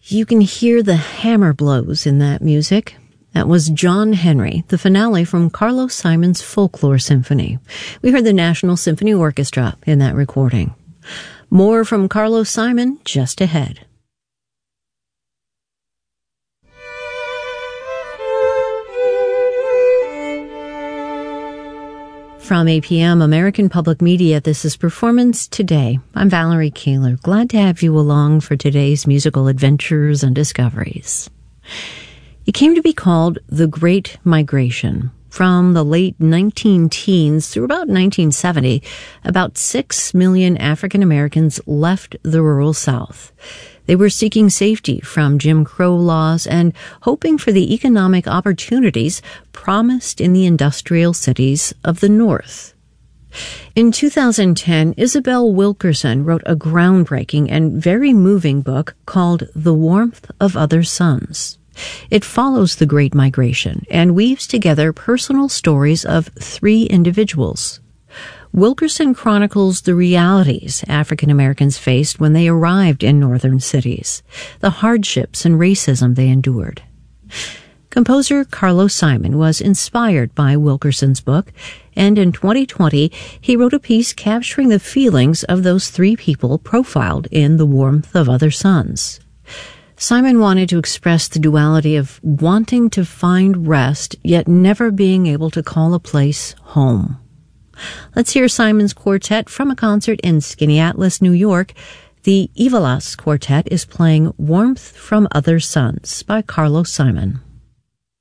You can hear the hammer blows in that music. That was John Henry, the finale from Carlos Simon's Folklore Symphony. We heard the National Symphony Orchestra in that recording. More from Carlos Simon just ahead. From APM, American Public Media, this is Performance Today. I'm Valerie Kaler. Glad to have you along for today's musical adventures and discoveries. It came to be called the Great Migration. From the late 19-teens through about 1970, about 6 million African Americans left the rural South. They were seeking safety from Jim Crow laws and hoping for the economic opportunities promised in the industrial cities of the North. In 2010, Isabel Wilkerson wrote a groundbreaking and very moving book called The Warmth of Other Suns. It follows the Great Migration and weaves together personal stories of 3 individuals. Wilkerson chronicles the realities African Americans faced when they arrived in northern cities, the hardships and racism they endured. Composer Carlos Simon was inspired by Wilkerson's book, and in 2020, he wrote a piece capturing the feelings of those 3 people profiled in The Warmth of Other Suns. Simon wanted to express the duality of wanting to find rest, yet never being able to call a place home. Let's hear Simon's quartet from a concert in Skaneateles, New York. The Ivalas Quartet is playing Warmth from Other Suns by Carlos Simon.